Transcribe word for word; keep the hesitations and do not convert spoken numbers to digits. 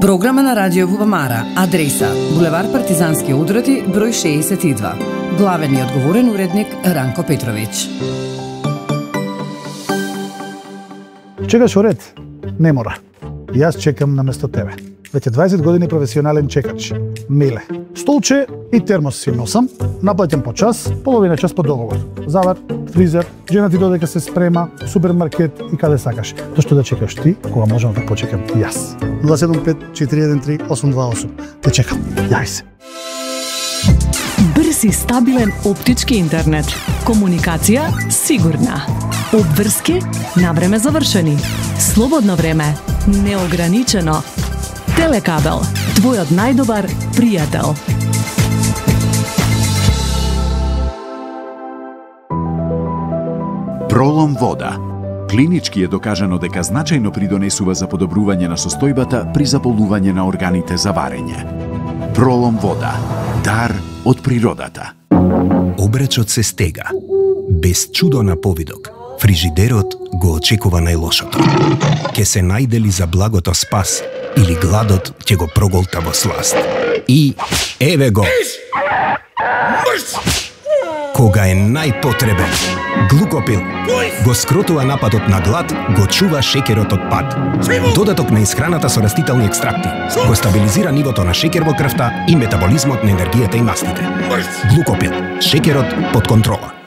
Програма на Радио Вубамара. Адреса: булевар Партизански удроти, број шеесет и два. Главен и одговорен уредник Ранко Петровиќ. Чекаш уред? Не мора. Јас чекам наместо тебе. Веќе дваесет години професионален чекач. Миле. Столче и термос си носам, наплаќам по час, половина час по договор. Завар, фризер, жена ти додека се спрема, супермаркет и каде сакаш. Зошто да чекаш ти, кога можам да почекам јас? нула седум пет четири еден три осум два осум. Те чекам. Јај се. Брз и стабилен оптички интернет. Комуникација сигурна. Обврски на време завршени. Слободно време неограничено. Телекабел, твојот најдобар пријател. Пролом вода. Клинички е докажано дека значајно придонесува за подобрување на состојбата при заболување на органите за варење. Пролом вода. Дар од природата. Обречот се стега. Без чудо на повидок, фрижидерот го очекува најлошото. Ке се најдели за благото спас или гладот ќе го проголта во сласт. И еве го. Кога е најпотребен, глукопил го скротува нападот на глад, го чува шеќерот од пад. Додаток на исхраната со растителни екстракти го стабилизира нивото на шеќер во крвта и метаболизмот на енергијата и мастите. Глукопил, шеќерот под контрола.